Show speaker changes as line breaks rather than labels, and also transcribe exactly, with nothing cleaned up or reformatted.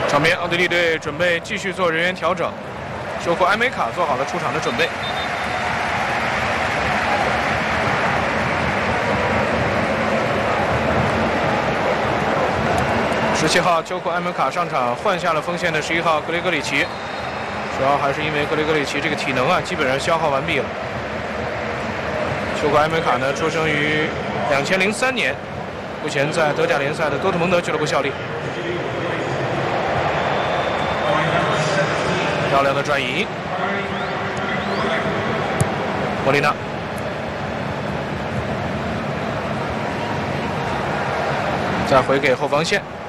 场边，奥地利队准备继续做人员调整，修库埃梅卡做好了出场的准备。十七号丘库埃梅卡上场，换下了锋线的十一号格雷格里奇，主要还是因为格雷格里奇这个体能啊，基本上消耗完毕了。丘库埃梅卡呢，出生于两千零三年，目前在德甲联赛的多特蒙德俱乐部效力。漂亮的转移，莫莉娜，再回给后防线。